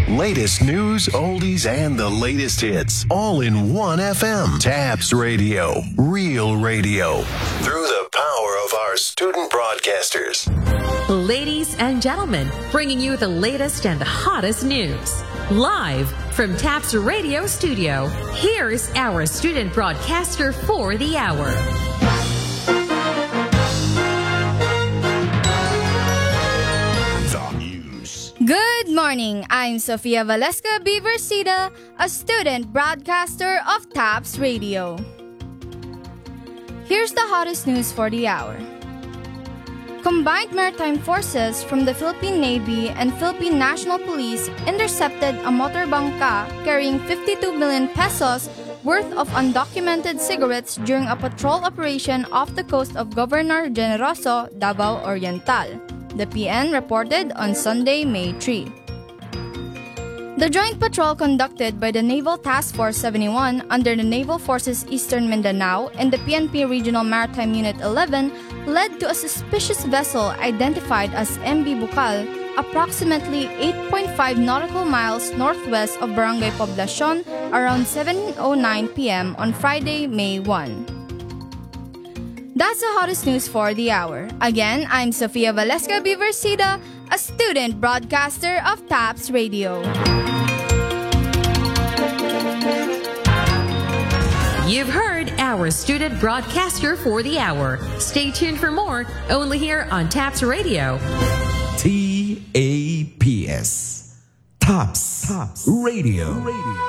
Latest news, oldies, and the latest hits. All in one FM. TAPS Radio. Real radio. Through the power of our student broadcasters. Ladies and gentlemen, bringing you the latest and hottest news. Live from TAPS Radio Studio, here's our student broadcaster for the hour. Good morning. I'm Sofia Valeska Biversida, a student broadcaster of TAPS Radio. Here's the hottest news for the hour. Combined maritime forces from the Philippine Navy and Philippine National Police intercepted a motor bangka carrying 52 million pesos worth of undocumented cigarettes during a patrol operation off the coast of Governor Generoso, Davao Oriental. The PN reported on Sunday, May 3. The joint patrol conducted by the Naval Task Force 71 under the Naval Forces Eastern Mindanao and the PNP Regional Maritime Unit 11 led to a suspicious vessel identified as MB Bukal, approximately 8.5 nautical miles northwest of Barangay Poblacion around 7:09 p.m. on Friday, May 1. That's the hottest news for the hour. Again, I'm Sofia Valeska Biversida, a student broadcaster of TAPS Radio. You've heard our student broadcaster for the hour. Stay tuned for more, only here on TAPS Radio. TAPS. TAPS Radio.